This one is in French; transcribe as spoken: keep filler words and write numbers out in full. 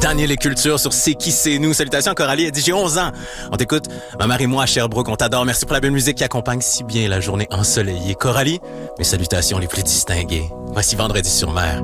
Daniel et Culture sur C'est qui c'est nous. Salutations à Coralie, elle dit j'ai onze ans. On t'écoute, ma mère et moi à Sherbrooke, on t'adore. Merci pour la belle musique qui accompagne si bien la journée ensoleillée. Coralie, mes salutations les plus distinguées. Voici Vendredi sur mer.